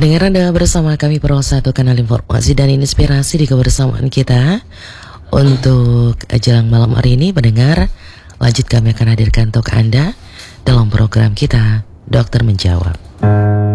Pendengar Anda bersama kami Pro 1 kanal informasi dan inspirasi di kebersamaan kita. Untuk jelang malam hari ini pendengar, lanjut kami akan hadirkan untuk Anda dalam program kita Dokter Menjawab.